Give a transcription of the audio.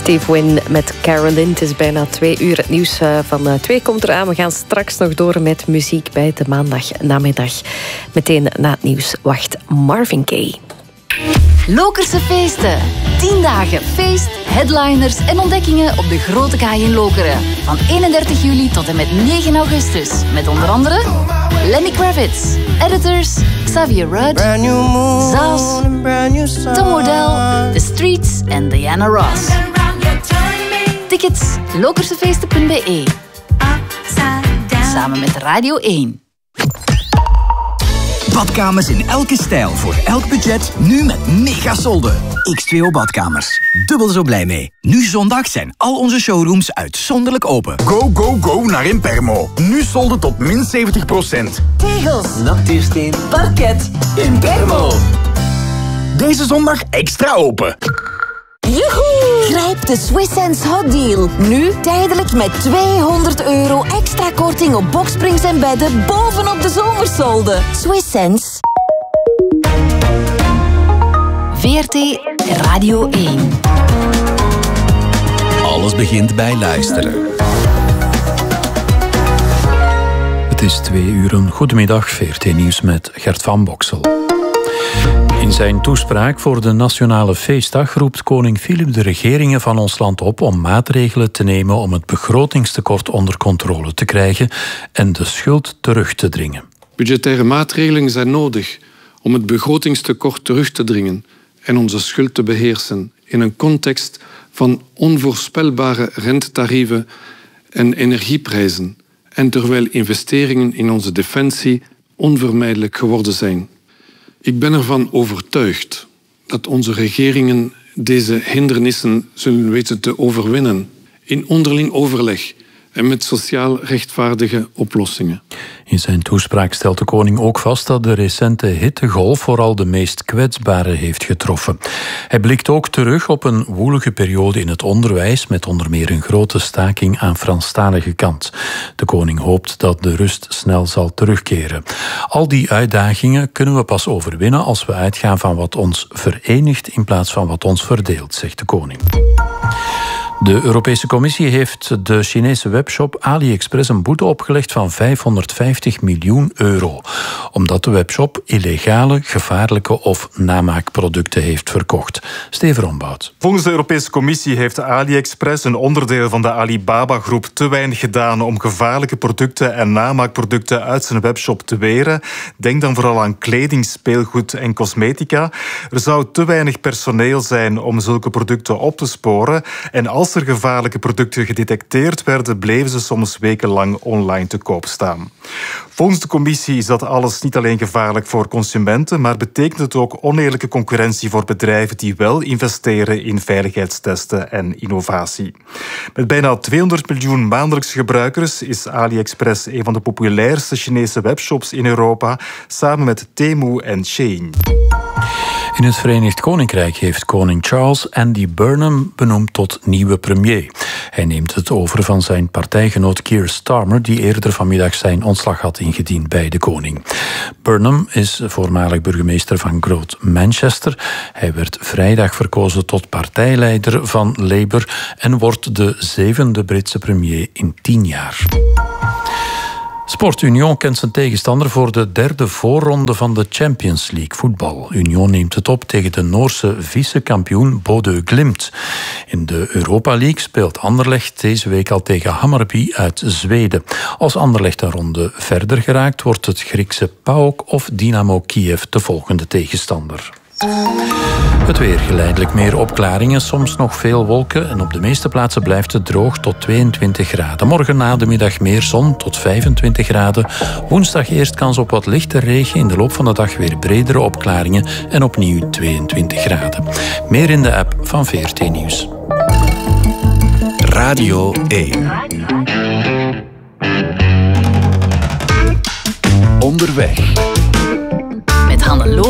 Steve Wynn met Carolyn. Het is bijna 2 uur. Het nieuws van 2 komt eraan. We gaan straks nog door met muziek bij de maandagnamiddag. Meteen na het nieuws wacht Marvin Gaye. Lokerse feesten. 10 dagen feest, headliners en ontdekkingen op de Grote Kaai in Lokeren. Van 31 juli tot en met 9 augustus. Met onder andere Lenny Kravitz, Editors, Xavier Rudd, Zaas, Tom Odell, The Streets en Diana Ross. Tickets lokersefeesten.be. Samen met Radio 1. Badkamers in elke stijl, voor elk budget, nu met megasolden. X2O Badkamers. Dubbel zo blij mee. Nu zondag zijn al onze showrooms uitzonderlijk open. Go, go, go naar Impermo. Nu solden tot min 70%. Tegels, natuursteen, parket, Impermo. Deze zondag extra open. Joehoe! Grijp de Swiss Sense Hot Deal. Nu tijdelijk met €200 extra korting op boksprings en bedden bovenop de zomersolden. Swiss Sense. VRT Radio 1. Alles begint bij luisteren. Het is 2 uur. Goedemiddag, VRT Nieuws met Gert van Boksel. In zijn toespraak voor de Nationale Feestdag roept koning Filip de regeringen van ons land op om maatregelen te nemen om het begrotingstekort onder controle te krijgen en de schuld terug te dringen. Budgettaire maatregelen zijn nodig om het begrotingstekort terug te dringen en onze schuld te beheersen in een context van onvoorspelbare rentetarieven en energieprijzen en terwijl investeringen in onze defensie onvermijdelijk geworden zijn. Ik ben ervan overtuigd dat onze regeringen deze hindernissen zullen weten te overwinnen in onderling overleg en met sociaal rechtvaardige oplossingen. In zijn toespraak stelt de koning ook vast dat de recente hittegolf vooral de meest kwetsbaren heeft getroffen. Hij blikt ook terug op een woelige periode in het onderwijs met onder meer een grote staking aan Franstalige kant. De koning hoopt dat de rust snel zal terugkeren. Al die uitdagingen kunnen we pas overwinnen als we uitgaan van wat ons verenigt in plaats van wat ons verdeelt, zegt de koning. De Europese Commissie heeft de Chinese webshop AliExpress een boete opgelegd van €550 miljoen, omdat de webshop illegale, gevaarlijke of namaakproducten heeft verkocht. Steven Rombout. Volgens de Europese Commissie heeft AliExpress, een onderdeel van de Alibaba-groep, te weinig gedaan om gevaarlijke producten en namaakproducten uit zijn webshop te weren. Denk dan vooral aan kleding, speelgoed en cosmetica. Er zou te weinig personeel zijn om zulke producten op te sporen. En als er gevaarlijke producten gedetecteerd werden, bleven ze soms wekenlang online te koop staan. Volgens de commissie is dat alles niet alleen gevaarlijk voor consumenten, maar betekent het ook oneerlijke concurrentie voor bedrijven die wel investeren in veiligheidstesten en innovatie. Met bijna 200 miljoen maandelijkse gebruikers is AliExpress een van de populairste Chinese webshops in Europa, samen met Temu en Shein. In het Verenigd Koninkrijk heeft koning Charles Andy Burnham benoemd tot nieuwe premier. Hij neemt het over van zijn partijgenoot Keir Starmer, die eerder vanmiddag zijn ontslag had ingediend bij de koning. Burnham is voormalig burgemeester van Groot Manchester. Hij werd vrijdag verkozen tot partijleider van Labour en wordt de 7e Britse premier in 10 jaar. Sport Union kent zijn tegenstander voor de 3e voorronde van de Champions League voetbal. Union neemt het op tegen de Noorse vice-kampioen Bodø Glimt. In de Europa League speelt Anderlecht deze week al tegen Hammarby uit Zweden. Als Anderlecht een ronde verder geraakt, wordt het Griekse PAOK of Dynamo Kiev de volgende tegenstander. Het weer, geleidelijk meer opklaringen, soms nog veel wolken en op de meeste plaatsen blijft het droog tot 22 graden. Morgen na de middag meer zon tot 25 graden. Woensdag eerst kans op wat lichte regen, in de loop van de dag weer bredere opklaringen en opnieuw 22 graden. Meer in de app van VRT Nieuws. Radio 1. Onderweg. Met Hannelore